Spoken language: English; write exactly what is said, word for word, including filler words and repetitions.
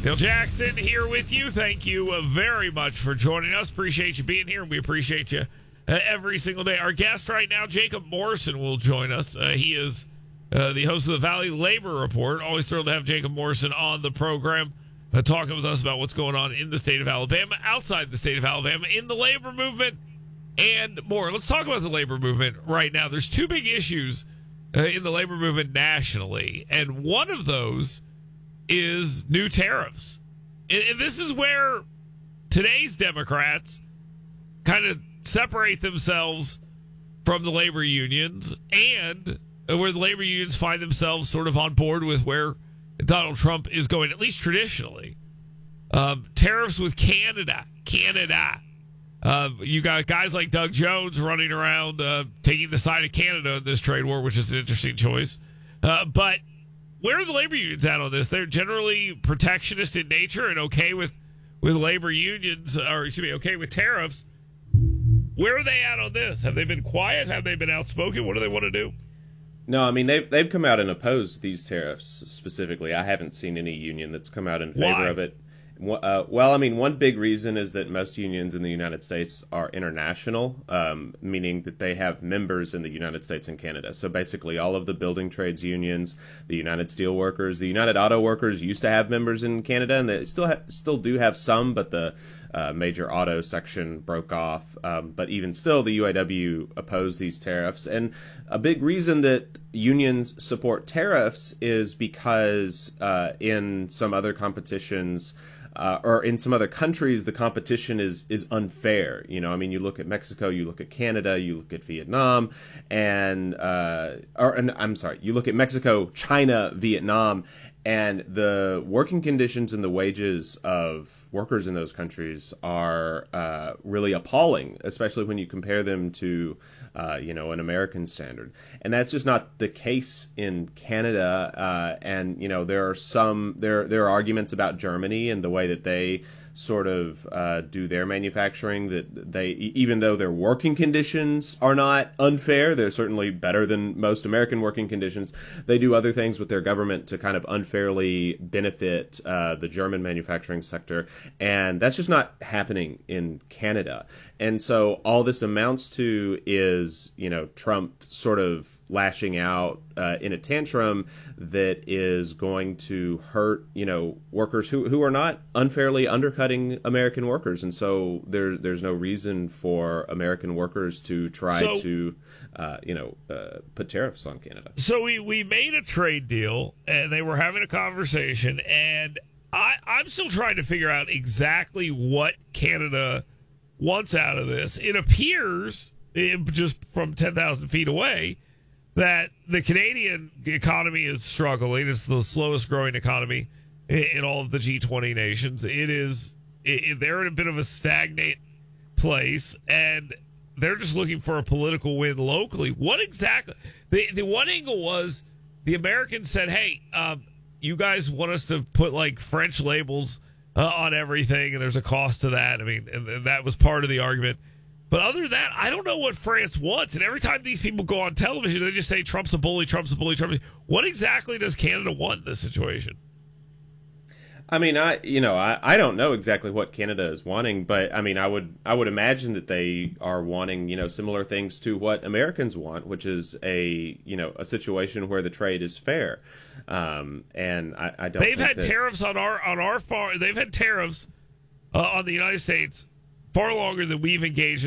Bill Jackson here with you. Thank you uh, very much for joining us. Appreciate you being here. We appreciate you uh, every single day. Our guest right now, Jacob Morrison, will join us. Uh, he is uh, the host of the Valley Labor Report. Always thrilled to have Jacob Morrison on the program, uh, talking with us about what's going on in the state of Alabama, outside the state of Alabama, in the labor movement, and more. Let's talk about the labor movement right now. There's two big issues uh, in the labor movement nationally, and one of those is new tariffs. And this is where today's Democrats kind of separate themselves from the labor unions, and where the labor unions find themselves sort of on board with where Donald Trump is going, at least traditionally. Um, tariffs with Canada. Canada. Uh, you got guys like Doug Jones running around uh, taking the side of Canada in this trade war, which is an interesting choice. Uh, but where are the labor unions at on this? They're generally protectionist in nature and okay with, with labor unions, or excuse me, okay with tariffs. Where are they at on this? Have they been quiet? Have they been outspoken? What do they want to do? No, I mean, they've, they've come out and opposed these tariffs specifically. I haven't seen any union that's come out in favor Why? of it. Uh, well, I mean, one big reason is that most unions in the United States are international, um, meaning that they have members in the United States and Canada. So basically all of the building trades unions, the United Steelworkers, the United Auto Workers used to have members in Canada, and they still ha- still do have some, but the uh, major auto section broke off. Um, but even still, the U A W opposed these tariffs. And a big reason that unions support tariffs is because uh, in some other competitions, Uh, or in some other countries, the competition is is unfair. You know, I mean, you look at Mexico, you look at Canada, you look at Vietnam, and uh, or and, I'm sorry, you look at Mexico, China, Vietnam, and the working conditions and the wages of workers in those countries are uh, really appalling, especially when you compare them to, uh, you know, an American standard. And that's just not the case in Canada. Uh, and, you know, there are some, there, there are arguments about Germany and the way that they sort of uh, do their manufacturing, that they, even though their working conditions are not unfair, they're certainly better than most American working conditions, they do other things with their government to kind of unfairly benefit uh, the German manufacturing sector. And that's just not happening in Canada. And so all this amounts to is, you know, Trump sort of lashing out uh, in a tantrum that is going to hurt, you know, workers who, who are not unfairly undercutting American workers. And so there, there's no reason for American workers to try so, to, uh, you know, uh, put tariffs on Canada. So we, we made a trade deal, and they were having a conversation, and I, I'm still trying to figure out exactly what Canada wants out of this. It appears, it, just from ten thousand feet away, that the Canadian economy is struggling. It's the slowest growing economy in, in all of the G twenty nations. It is, it, they're in a bit of a stagnant place, and they're just looking for a political win locally. What exactly? The, the one angle was the Americans said, hey, um, you guys want us to put like French labels uh, on everything, and there's a cost to that. I mean, and, and that was part of the argument. But other than that, I don't know what France wants. And every time these people go on television, they just say Trump's a bully, Trump's a bully, Trump's a bully. What exactly does Canada want in this situation? I mean, I you know, I, I don't know exactly what Canada is wanting, but I mean, I would I would imagine that they are wanting, you know, similar things to what Americans want, which is a you know a situation where the trade is fair. Um, and I, I don't. They've think had that, tariffs on our on our far. They've had tariffs uh, on the United States far longer than we've engaged